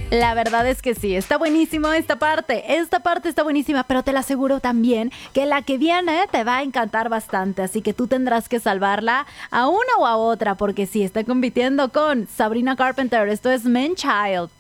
La verdad es que sí, está buenísimo esta parte. Esta parte está buenísima, pero te la aseguro también que la que viene te va a encantar bastante. Así que tú tendrás que salvarla a una o a otra, porque sí, está compitiendo con Sabrina Carpenter. Esto es Man Child.